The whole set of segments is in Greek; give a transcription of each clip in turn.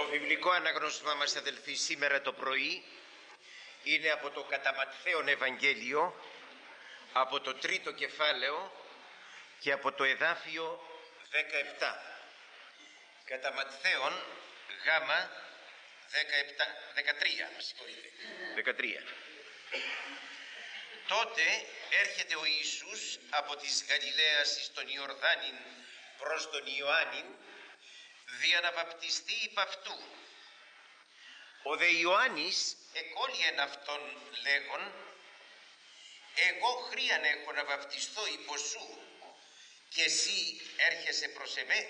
βιβλικό αναγνώσμα μας, αδελφοί, σήμερα το πρωί είναι από το κατά Ματθαίον Ευαγγέλιο, από το 3ο κεφάλαιο και από το εδάφιο 17. Κατά Ματθαίον γάμα 13. Τότε έρχεται ο Ιησούς από της Γαλιλαίας εις τον Ιορδάνην προς τον Ιωάννην, δια να βαπτιστεί υπ' αυτού. Ο δε Ιωάννης εκόλυεν αυτόν λέγον, εγώ χρίαν έχω να βαπτιστώ υπό σου, και εσύ έρχεσαι προς εμέ.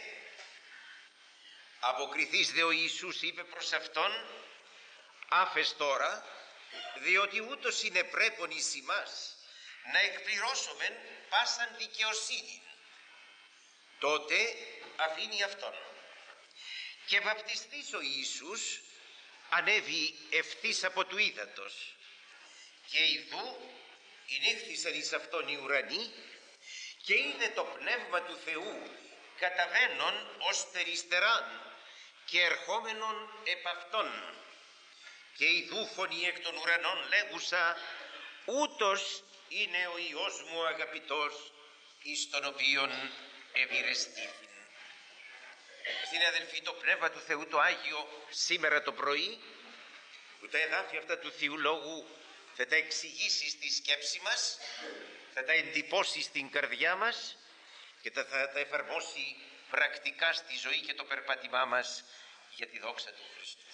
Αποκριθείς δε ο Ιησούς είπε προς αυτόν, άφες τώρα, διότι ούτως είναι πρέπον εις ημάς να εκπληρώσομεν πάσαν δικαιοσύνη. Τότε αφήνει αυτόν. Και βαπτιστής ο Ιησούς ανέβη ευθύς από του ύδατος, και ιδού ηνύχθησαν εις αυτόν οι ουρανοί, και είδε το Πνεύμα του Θεού καταβαίνον ως περιστεράν και ερχόμενον επ' αυτόν, και ιδού φωνή εκ των ουρανών λέγουσα, ούτως είναι ο Υιός μου αγαπητός, εις τον οποίον ευηρεστήθην. Στην αδελφοί, το Πνεύμα του Θεού το Άγιο σήμερα το πρωί, που τα εδάφια αυτά του Θείου Λόγου θα τα εξηγήσει στη σκέψη μας, θα τα εντυπώσει στην καρδιά μας και θα τα εφαρμόσει πρακτικά στη ζωή και το περπάτημά μας για τη δόξα του Χριστού.